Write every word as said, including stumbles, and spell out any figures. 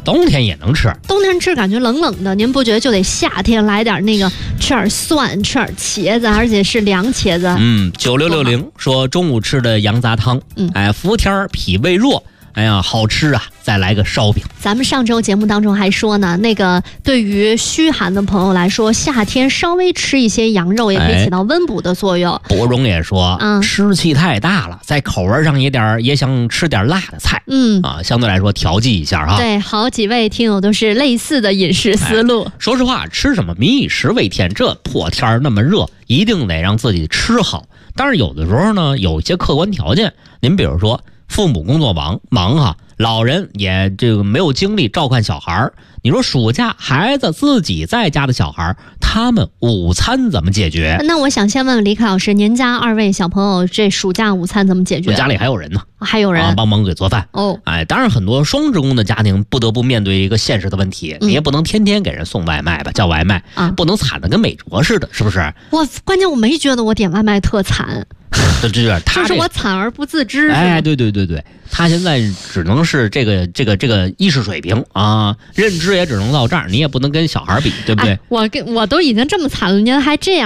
冬天也能吃。 冬天吃感觉冷冷的，您不觉得就得夏天来点那个，吃点蒜，吃点茄子，而且是凉茄子。 嗯，九六六零说中午吃的羊杂汤， 嗯， 哎，伏天脾胃弱，哎呀，好吃啊！再来个烧饼。 咱们上周节目当中还说呢，那个对于虚寒的朋友来说，夏天稍微吃一些羊肉也可以起到温补的作用。 博荣也说， 嗯， 湿气太大了，在口味上也点也想吃点辣的菜， 嗯啊，相对来说调剂一下哈。 对，好几位听友都是类似的饮食思路。 哎、说实话，吃什么民以食为天，这破天儿那么热，一定得让自己吃好。但是有的时候呢，有一些客观条件，您比如说父母工作忙忙哈，老人也这个没有精力照看小孩，你说暑假孩子自己在家的小孩，他们午餐怎么解决？ 那我想先问问李凯老师，您家二位小朋友这暑假午餐怎么解决？ 我家里还有人呢， 还有人、 啊、帮忙给做饭哦。 哎，当然很多双职工的家庭不得不面对一个现实的问题， 嗯、 你也不能天天给人送外卖吧，叫外卖啊， 不能惨的跟美国似的，是不是？ 我关键我没觉得我点外卖特惨。 这这他就是我惨而不自知。 哎，对对对对，他现在只能是这个这个这个意识水平啊，认知也只能到这儿，你也不能跟小孩比，对不对？ 哎、我跟我都已经这么惨了，您还这样。